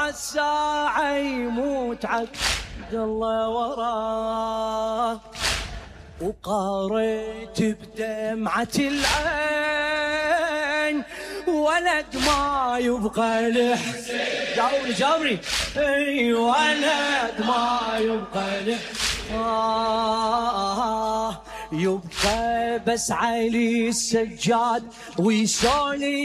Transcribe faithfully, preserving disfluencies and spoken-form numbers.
هالساعة يموت عبد الله وراه، وقاريت بدمعة العين ولد ما يبقى لحسين. جاوبني جاوبني. اي ولد ما يبقى لحسين، آه يبقى بس علي السجاد ويسولي